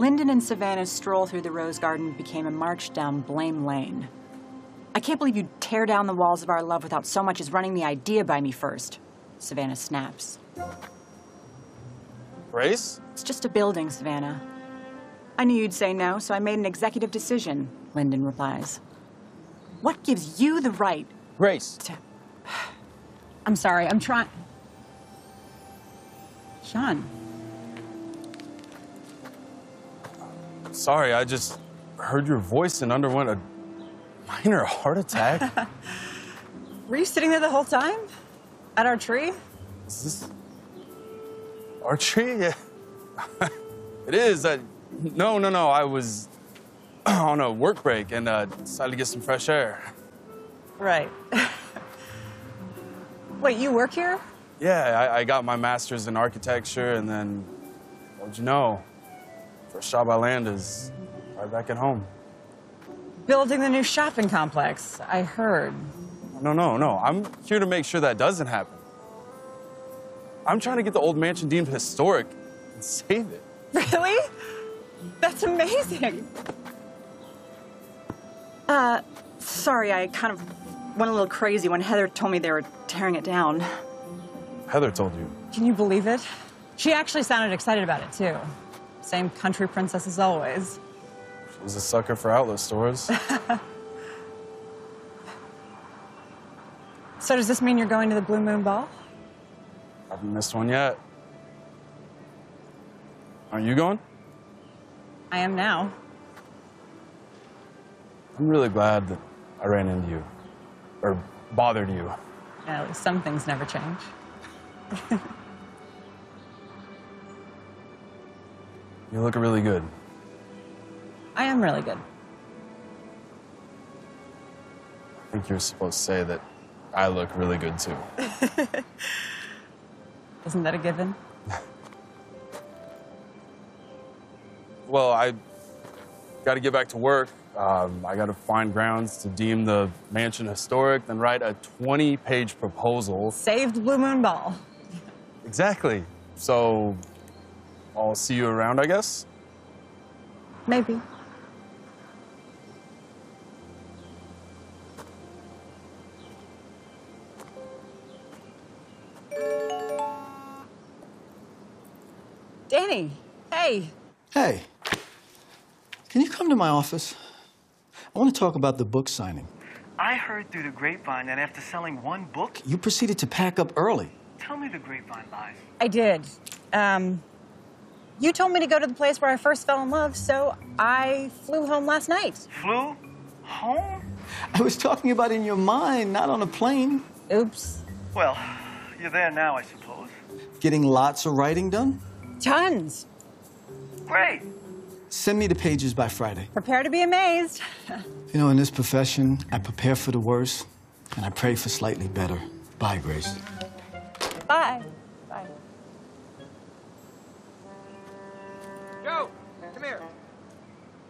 Lyndon and Savannah's stroll through the rose garden became a march down Blame Lane. I can't believe you'd tear down the walls of our love without so much as running the idea by me first. Savannah snaps. Grace? It's just a building, Savannah. I knew you'd say no, so I made an executive decision, Lyndon replies. What gives you the right... Grace. I'm sorry, I'm trying... Sean. Sorry, I just heard your voice and underwent a minor heart attack. Were you sitting there the whole time? At our tree? Is this our tree? Yeah. It is. No, I was on a work break and decided to get some fresh air. Right. Wait, you work here? Yeah, I got my master's in architecture, and then, what'd you know? First job I land is right back at home. Building the new shopping complex, I heard. No. I'm here to make sure that doesn't happen. I'm trying to get the old mansion deemed historic and save it. Really? That's amazing. Sorry, I kind of went a little crazy when Heather told me they were tearing it down. Heather told you. Can you believe it? She actually sounded excited about it, too. Same country princess as always. She's a sucker for outlet stores. So does this mean you're going to the Blue Moon Ball? Haven't missed one yet. Aren't you going? I am now. I'm really glad that I ran into you. Or bothered you. Yeah, at least some things never change. You look really good. I am really good. I think you're supposed to say that I look really good, too. Isn't that a given? Well, I got to get back to work. I got to find grounds to deem the mansion historic, then write a 20-page proposal. Save the Blue Moon Ball. Exactly. So, I'll see you around, I guess? Maybe. Danny, hey. Hey, can you come to my office? I want to talk about the book signing. I heard through the grapevine that after selling one book... You proceeded to pack up early. Tell me the grapevine lies. I did. You told me to go to the place where I first fell in love, so I flew home last night. Flew? Home? I was talking about in your mind, not on a plane. Oops. Well, you're there now, I suppose. Getting lots of writing done? Tons. Great. Send me the pages by Friday. Prepare to be amazed. You know, in this profession, I prepare for the worst, and I pray for slightly better. Bye, Grace. Bye. Bye. Joe, come here.